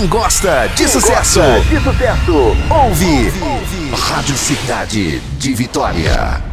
Quem gosta de sucesso, de sucesso, ouve Rádio Cidade de Vitória.